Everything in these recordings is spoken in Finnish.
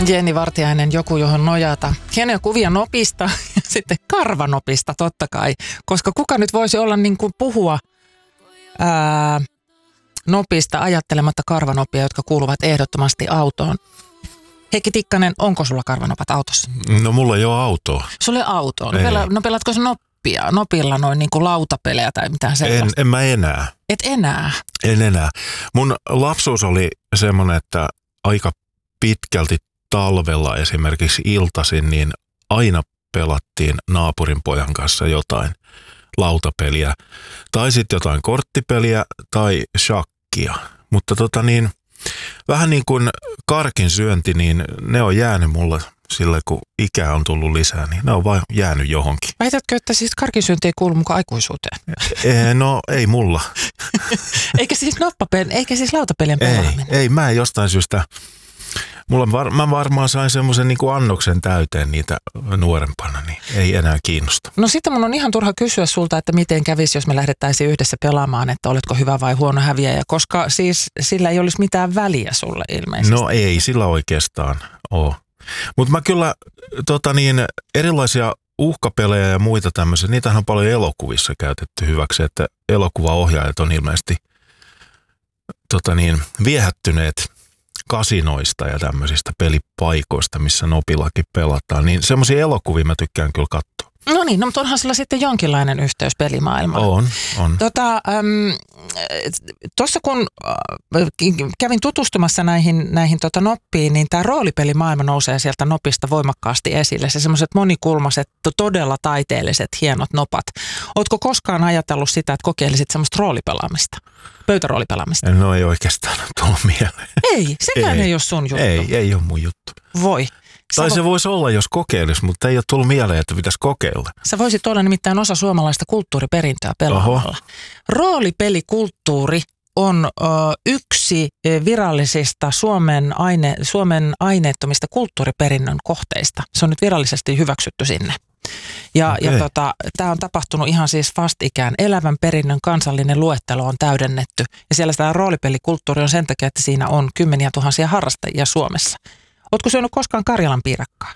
Jenni Vartiainen, joku johon nojata. Hienoja kuvia nopista ja sitten karvanopista totta kai. Koska kuka nyt voisi olla niin kuin puhua nopista ajattelematta karvanopia, jotka kuuluvat ehdottomasti autoon. Heikki Tikkanen, onko sulla karvanopat autossa? No mulla ei ole autoa. Sulla ei ole autoa. No pelaatko se nopilla noin niin kuin lautapelejä tai mitään sellaista? En mä enää. Et enää? En enää. Mun lapsuus oli semmoinen, että aika pitkälti talvella esimerkiksi iltaisin, niin aina pelattiin naapurin pojan kanssa jotain lautapeliä. Tai sitten jotain korttipeliä tai shakkia. Mutta vähän niin kuin karkin syönti, niin ne on jäänyt mulle sille, kun ikää on tullut lisää, niin ne on vaan jäänyt johonkin. Väitätkö, että siis karkinsyönti ei kuulu mukaan aikuisuuteen? No ei mulla. Eikä siis lautapelien pelaaminen? Ei, mä en jostain syystä. Mä varmaan sain semmoisen niin kuin annoksen täyteen niitä nuorempana, niin ei enää kiinnosta. No sitten mun on ihan turha kysyä sulta, että miten kävisi, jos me lähdettäisiin yhdessä pelaamaan, että oletko hyvä vai huono häviäjä, koska siis sillä ei olisi mitään väliä sulle ilmeisesti. No ei sillä oikeastaan ole. Mutta mä kyllä erilaisia uhkapelejä ja muita tämmöisiä, niitähän on paljon elokuvissa käytetty hyväksi, että elokuvaohjaajat on ilmeisesti viehättyneet kasinoista ja tämmöisistä pelipaikoista, missä nopillakin pelataan, niin semmoisia elokuvia mä tykkään kyllä katsoa. No niin, mutta onhan sillä sitten jonkinlainen yhteys pelimaailmaan. On. Tuossa kun kävin tutustumassa näihin noppiin, niin tämä roolipelimaailma nousee sieltä nopista voimakkaasti esille. Se semmoiset monikulmaiset, todella taiteelliset, hienot nopat. Ootko koskaan ajatellut sitä, että kokeilisit semmoista roolipelaamista? Pöytäroolipelaamista? No ei oikeastaan tullut mieleen. Ei, sekään ei ole sun juttu. Ei ole mun juttu. Voi. Tai se voisi olla, jos kokeilisi, mutta ei ole tullut mieleen, että pitäisi kokeilla. Sä voisit olla nimittäin osa suomalaista kulttuuriperintöä pelaamalla. Roolipelikulttuuri on yksi virallisista Suomen aineettomista kulttuuriperinnön kohteista. Se on nyt virallisesti hyväksytty sinne. Tämä on tapahtunut ihan siis vastikään. Elävän perinnön kansallinen luettelo on täydennetty. Ja siellä tämä roolipelikulttuuri on sen takia, että siinä on kymmeniä tuhansia harrastajia Suomessa. Ootko syönyt koskaan Karjalan piirakkaa?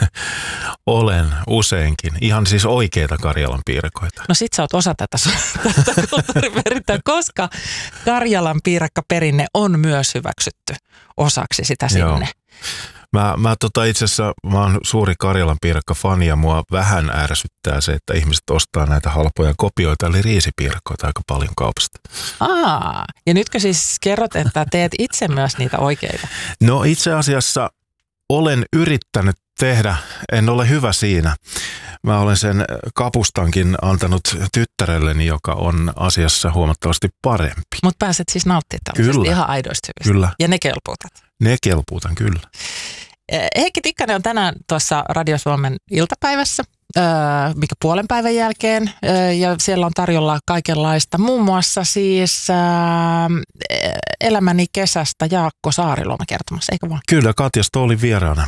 Olen useinkin. Ihan siis oikeita Karjalan piirakoita. No sit sä oot osa tätä kulttuuriperintöä, koska Karjalan piirakkaperinne on myös hyväksytty osaksi sitä sinne. Joo. Mä itse asiassa mä oon suuri Karjalan piirakka-fani ja mua vähän ärsyttää se, että ihmiset ostaa näitä halpoja kopioita, eli riisipiirakoita aika paljon kaupasta. Ja nytkö siis kerrot, että teet itse myös niitä oikeita? No itse asiassa olen yrittänyt tehdä, en ole hyvä siinä. Mä olen sen kapustankin antanut tyttärelleni, joka on asiassa huomattavasti parempi. Mutta pääset siis nauttimaan tällaisesta ihan aidoista hyvistä. Kyllä. Ja ne kelpuutat. Ne kelpuutan, kyllä. Heikki Tikkanen on tänään tuossa Radio Suomen iltapäivässä, mikä puolen päivän jälkeen, ja siellä on tarjolla kaikenlaista. Muun muassa siis elämäni kesästä Jaakko Saariluoma kertomassa, eikö vaan? Kyllä, Katja Stoolin vieraana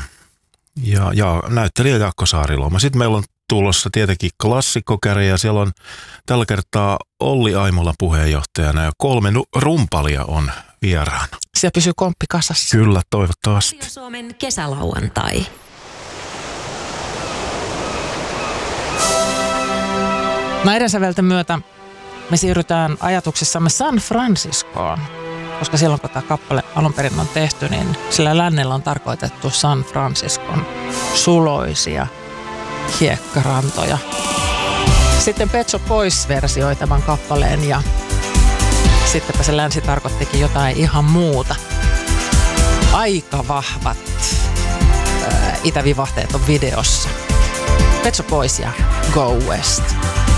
ja näyttelijä Jaakko Saariluoma. Sitten meillä on tulossa tietenkin klassikkokäri ja siellä on tällä kertaa Olli Aimola puheenjohtajana ja 3 rumpalia on vieraana. Siellä pysyy komppi kasassa. Kyllä, toivottavasti. Radio Suomen kesälauantai. Näiden sävelten myötä me siirrytään ajatuksissamme San Franciscoon, koska silloin kun tämä kappale alun perin on tehty, niin sillä lännellä on tarkoitettu San Franciscon suloisia hiekkarantoja. Sitten Pet Shop Boys versioi tämän kappaleen ja sittenpä se länsi tarkoittikin jotain ihan muuta. Aika vahvat itävivahteet on videossa. Pet Shop Boys ja Go West.